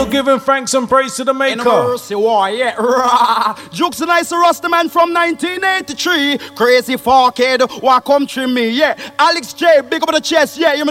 Still giving thanks and praise to the Maker. Mercy, war, yeah. Jukes and Ice Rasta man from 1983. Crazy 4 kid, why come trim me, yeah. Alex J, big up the chest, yeah. You